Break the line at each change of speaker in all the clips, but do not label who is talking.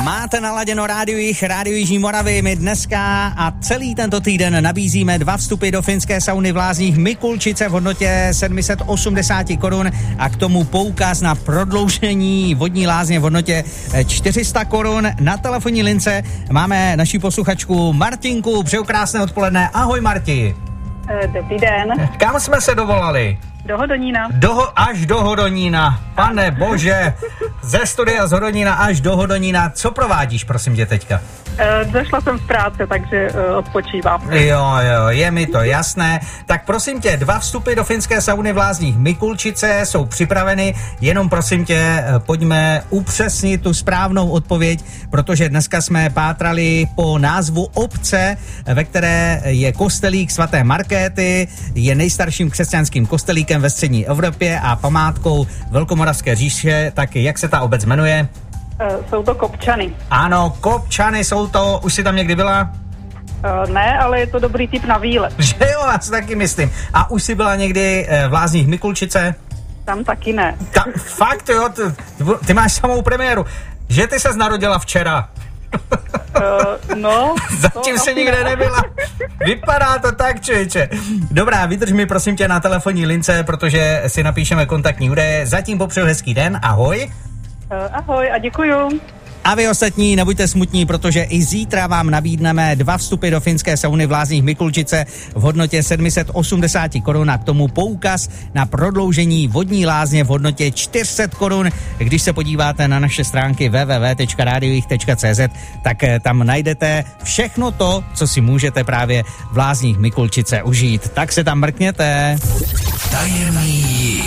Máte naladěno Rádio Jižní Moravy. My dneska a celý tento týden nabízíme 2 vstupy do finské sauny v Lázních Mikulčice v hodnotě 780 korun a k tomu poukaz na prodloužení vodní lázně v hodnotě 400 korun. Na telefonní lince máme naši posluchačku Martinku. Přeju krásné odpoledne. Ahoj Marti.
Dobrý den.
Kam jsme se dovolali?
Do Hodonína.
Až do Hodonína. Pane bože, ze studia z Hodonína až do Hodonína. Co provádíš, prosím tě, teďka?
Zašla jsem z práce, takže odpočívám.
Jo, je mi to jasné. Tak prosím tě, 2 vstupy do finské sauny v Lázních Mikulčice jsou připraveny. Jenom prosím tě, pojďme upřesnit tu správnou odpověď, protože dneska jsme pátrali po názvu obce, ve které je kostelík svaté Markéty, je nejstarším křesťanským kostelíkem ve střední Evropě a památkou Velkomoravské říše. Tak jak se ta obec jmenuje?
Jsou to Kopčany.
Ano, Kopčany jsou to. Už jsi tam někdy byla?
Ne, ale je to dobrý tip na výlet.
Že jo, já si taky myslím. A už jsi byla někdy v Lázních Mikulčice?
Tam taky ne.
Fakt jo, ty máš samou premiéru. Že ty ses narodila včera?
No.
Zatím se nikde nebyla. Vypadá to tak, člověče. Dobrá, vydrž mi prosím tě na telefonní lince, protože si napíšeme kontaktní údaje. Zatím popřeju hezký den, ahoj.
Ahoj a děkuju.
A vy ostatní nebuďte smutní, protože i zítra vám nabídneme 2 vstupy do finské sauny v Lázních Mikulčice v hodnotě 780 korun a k tomu poukaz na prodloužení vodní lázně v hodnotě 400 korun. Když se podíváte na naše stránky www.radiojich.cz, tak tam najdete všechno to, co si můžete právě v Lázních Mikulčice užít. Tak se tam mrkněte.
Tajemný.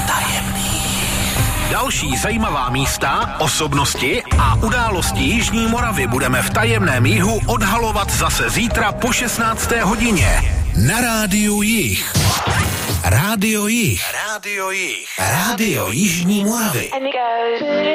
Další zajímavá místa, osobnosti a události Jižní Moravy budeme v tajemném jihu odhalovat zase zítra po 16. hodině. Na Rádiu Jih. Rádio Jih. Rádio Jižní Moravy.